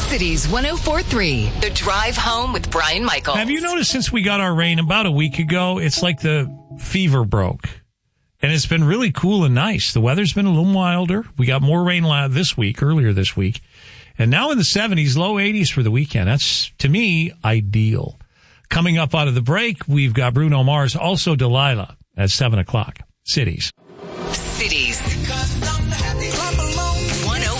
Cities 104.3, The Drive Home with Brian Michaels. Have you noticed since we got our rain about a week ago, it's like the fever broke. And it's been really cool and nice. The weather's been a little milder. We got more rain earlier this week. And now in the 70s, low 80s for the weekend. That's, to me, ideal. Coming up out of the break, we've got Bruno Mars, also Delilah, at 7 o'clock. Cities. Cities.